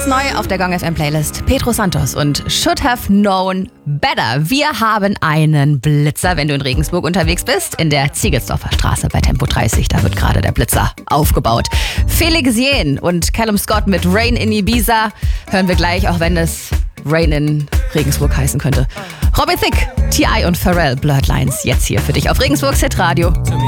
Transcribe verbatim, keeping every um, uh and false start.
neu auf der Gong F M Playlist. Pedro Santos und Should Have Known Better. Wir haben einen Blitzer, wenn du in Regensburg unterwegs bist, in der Ziegelsdorfer Straße bei Tempo dreißig. Da wird gerade der Blitzer aufgebaut. Felix Jähn und Callum Scott mit Rain in Ibiza hören wir gleich, auch wenn es Rain in Regensburg heißen könnte. Robin Thicke, T I und Pharrell, Blurred Lines, jetzt hier für dich auf Regensburgs Hitradio.